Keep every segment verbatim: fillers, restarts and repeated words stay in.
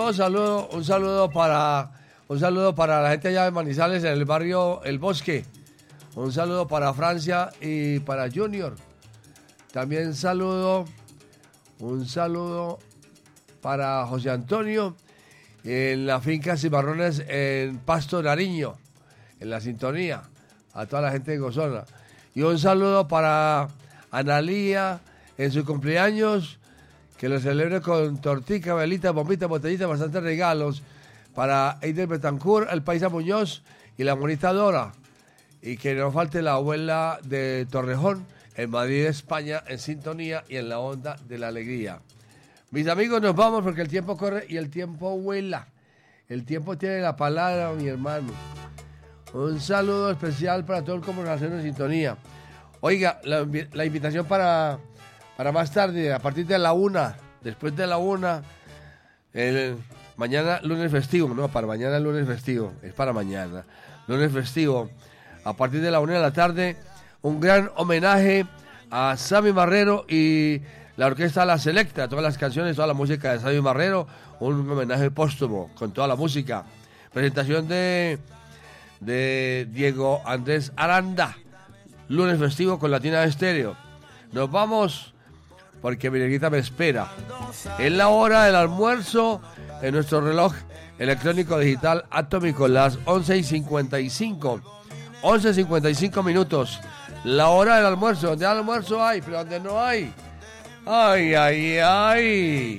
nuevo saludo, un saludo para un saludo para la gente allá de Manizales en el barrio El Bosque. Un saludo para Francia y para Junior. También saludo, un saludo para José Antonio en la finca Cimarrones en Pasto Nariño, en la sintonía, a toda la gente de Gozona. Y un saludo para Analía en su cumpleaños, que lo celebre con tortica, velita, bombita, botellita, bastantes regalos para Eider Betancourt, el Paisa Muñoz y la monita Dora. Y que no falte la abuela de Torrejón, en Madrid, España, en sintonía y en la onda de la alegría. Mis amigos, nos vamos porque el tiempo corre y el tiempo vuela. El tiempo tiene la palabra, mi hermano. Un saludo especial para todo el conversación en sintonía. Oiga, la, la invitación para, para más tarde, a partir de la una, después de la una, el, mañana lunes festivo, no, para mañana lunes festivo, es para mañana, lunes festivo. A partir de la una de la tarde, un gran homenaje a Sammy Marrero y la orquesta La Selecta, todas las canciones, toda la música de Sammy Marrero, un homenaje póstumo con toda la música. Presentación de, de Diego Andrés Aranda, lunes festivo con Latina Estéreo. Nos vamos porque mi negrita me espera. Es la hora del almuerzo en nuestro reloj electrónico digital atómico, las once y cincuenta y cinco. once cincuenta y cinco minutos, la hora del almuerzo. Donde hay almuerzo hay, pero donde no hay, ay, ay, ay.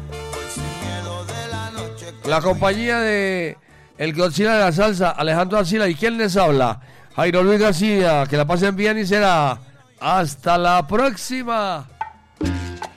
La compañía de el Godzilla de la salsa, Alejandro Arcila. ¿Y quién les habla? Jairo Luis García. Que la pasen bien y será hasta la próxima.